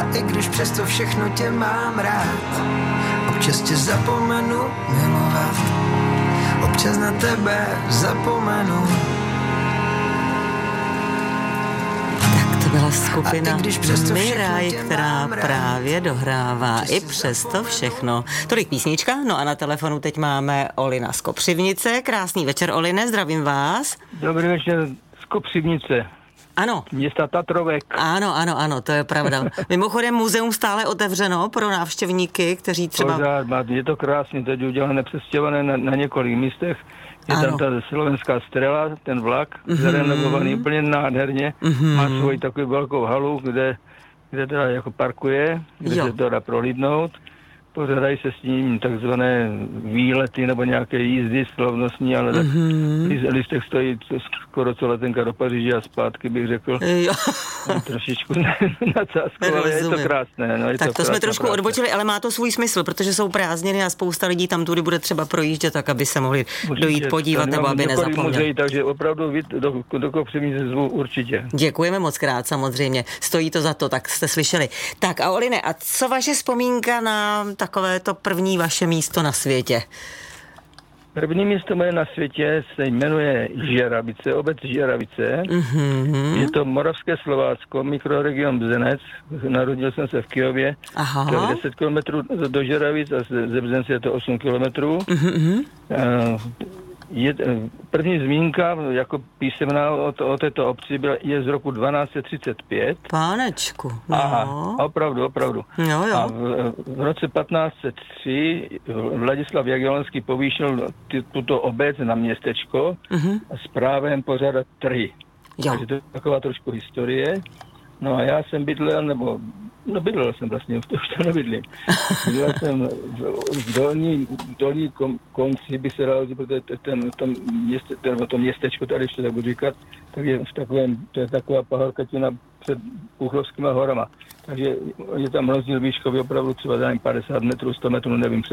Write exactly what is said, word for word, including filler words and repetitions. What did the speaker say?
i když přesto všechno tě mám rád, občas tě zapomenu milovat, občas na tebe zapomenu. To byla skupina Miraj, která právě dohrává i přesto všechno. Tolik písnička, no a na telefonu teď máme Olina z Kopřivnice. Krásný večer, Oline, zdravím vás. Dobrý večer z Kopřivnice. Ano. Města Tatrovek. Ano, ano, ano, to je pravda. Mimochodem muzeum stále otevřeno pro návštěvníky, kteří třeba... Pořád, je to krásně, teď udělané, přestěhované na, na několik místech. Je ano. Tam ta slovenská Strela, ten vlak, mm-hmm. zarenovovaný úplně nádherně. Mm-hmm. Má svoji takovou velkou halu, kde, kde teda jako parkuje, kde jo. se to dá prohlídnout. Pořádají se s ním takzvané výlety nebo nějaké jízdy slavnostní, ale mm-hmm. tak listek stojí skoro co letenka do Paříže a zpátky, bych řekl. Jo. Trošičku nadsázku, ale je to krásné. No, je tak to, to jsme trošku krásné. odbočili, ale má to svůj smysl, protože jsou prázdniny a spousta lidí tam tudy bude třeba projíždět, tak aby se mohli určitě dojít podívat nebo aby nezapomněli. Muzeí, takže opravdu vy do, do Kopřivnice zvu určitě. Děkujeme moc krát, samozřejmě. Stojí to za to, tak jste slyšeli. Tak a Oline, a co vaše vzpomínka na takové to první vaše místo na světě? První místo moje na světě se jmenuje Žeravice, obec Žeravice. Mm-hmm. Je to Moravské Slovácko, mikroregion Bzenec. Narodil jsem se v Kyjově. Aha. To je deset kilometrů do Žeravic a ze Bzence je to osm kilometrů. Mm-hmm. Uh, Je, první zmínka jako písemná o, to, o této obci byla, je z roku dvanáct set třicet pět. Pánečku, no. Aha, opravdu, opravdu. Jo, jo. A v, v roce patnáct set tři Vladislav Jagiellonský povýšil t, tuto obec na městečko uh-huh. a s právem pořádat trhy. Jo. Takže to je taková trošku historie. No a já jsem bydlel, nebo no bydlel jsem vlastně, už to nebydlím. Bydlel jsem v, v dolní, dolní kom, konci, by se dalo říct, protože ten, ten, měste, ten, to městečko, tady ještě tak budu říkat, tak je v takovém, to je taková pahorkatina před Puchlovskýma horama. Takže je tam rozdíl výškový opravdu třeba padesát metrů, sto metrů, nevím